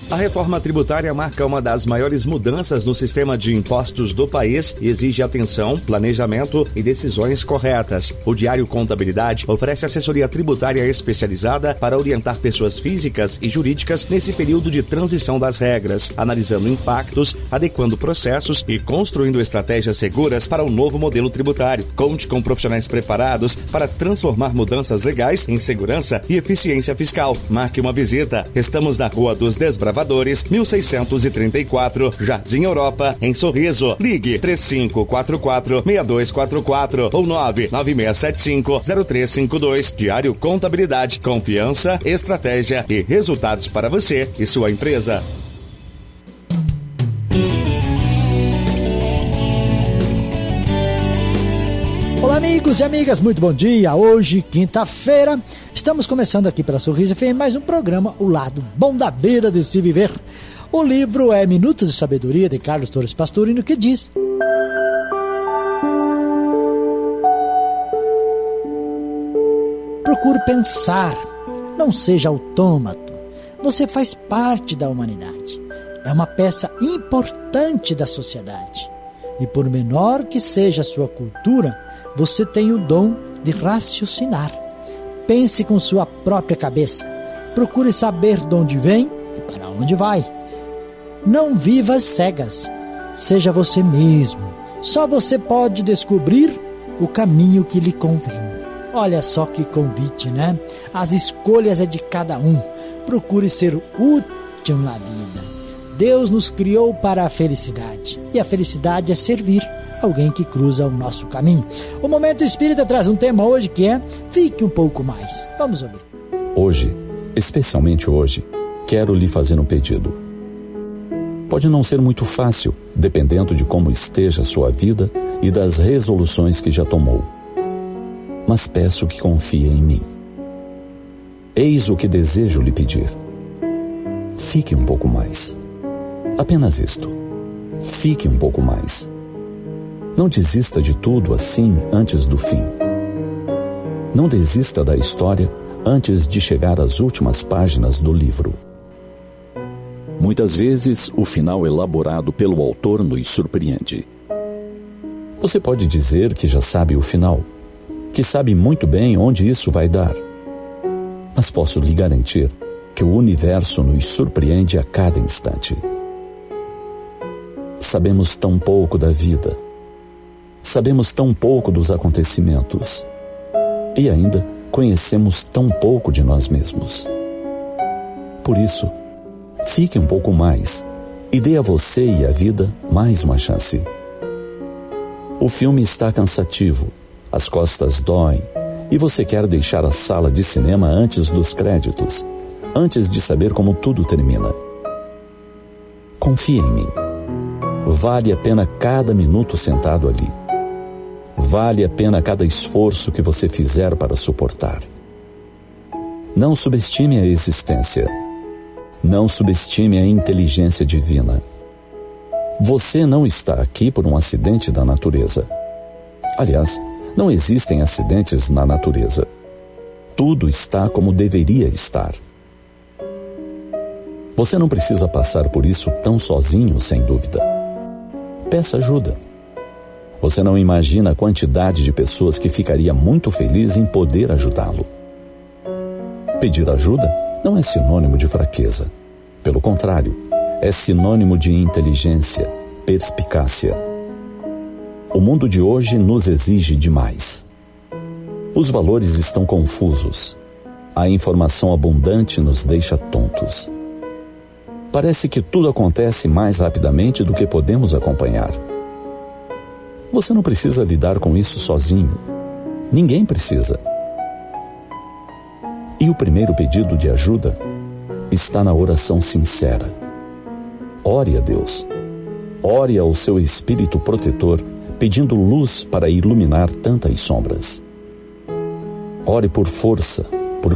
A reforma tributária marca uma das maiores mudanças no sistema de impostos do país e exige atenção, planejamento e decisões corretas. O Diário Contabilidade oferece assessoria tributária especializada para orientar pessoas físicas e jurídicas nesse período de transição das regras, analisando impactos, adequando processos e construindo estratégias seguras para o novo modelo tributário. Conte com profissionais preparados para transformar mudanças legais em segurança e eficiência fiscal. Marque uma visita. Estamos na Rua dos Desbravadores, 1634, Jardim Europa, em Sorriso. Ligue 3544-6244 ou 99675-0352. Diário Contabilidade, confiança, estratégia e resultados para você e sua empresa. Olá, amigos e amigas, muito bom dia. Hoje, quinta-feira, estamos começando aqui pela Sorriso FM mais um programa, O Lado Bom da Vida de Se Viver. O livro é Minutos de Sabedoria, de Carlos Torres Pastorino, que diz: procure pensar, não seja autômato. Você faz parte da humanidade. É uma peça importante da sociedade. E por menor que seja a sua cultura, você tem o dom de raciocinar. Pense com sua própria cabeça. Procure saber de onde vem e para onde vai. Não viva às cegas. Seja você mesmo. Só você pode descobrir o caminho que lhe convém. Olha só que convite, né? As escolhas é de cada um. Procure ser útil na vida. Deus nos criou para a felicidade. E a felicidade é servir alguém que cruza o nosso caminho. O Momento Espírita traz um tema hoje que é Fique um pouco mais. Vamos ouvir. Hoje, especialmente hoje, quero lhe fazer um pedido. Pode não ser muito fácil, dependendo de como esteja a sua vida e das resoluções que já tomou. Mas peço que confie em mim. Eis o que desejo lhe pedir. Fique um pouco mais. Apenas isto. Fique um pouco mais. Não desista de tudo assim antes do fim. Não desista da história antes de chegar às últimas páginas do livro. Muitas vezes, o final elaborado pelo autor nos surpreende. Você pode dizer que já sabe o final, que sabe muito bem onde isso vai dar. Mas posso lhe garantir que o universo nos surpreende a cada instante. Sabemos tão pouco da vida. Sabemos tão pouco dos acontecimentos. E ainda conhecemos tão pouco de nós mesmos. Por isso, fique um pouco mais e dê a você e à vida mais uma chance. O filme está cansativo, as costas doem e você quer deixar a sala de cinema antes dos créditos, antes de saber como tudo termina. Confie em mim. Vale a pena cada minuto sentado ali. Vale a pena cada esforço que você fizer para suportar. Não subestime a existência. Não subestime a inteligência divina. Você não está aqui por um acidente da natureza. Aliás, não existem acidentes na natureza. Tudo está como deveria estar. Você não precisa passar por isso tão sozinho, sem dúvida. Peça ajuda. Você não imagina a quantidade de pessoas que ficaria muito feliz em poder ajudá-lo. Pedir ajuda não é sinônimo de fraqueza. Pelo contrário, é sinônimo de inteligência, perspicácia. O mundo de hoje nos exige demais. Os valores estão confusos. A informação abundante nos deixa tontos. Parece que tudo acontece mais rapidamente do que podemos acompanhar. Você não precisa lidar com isso sozinho. Ninguém precisa. E o primeiro pedido de ajuda está na oração sincera. Ore a Deus. Ore ao seu espírito protetor, pedindo luz para iluminar tantas sombras. Ore por força,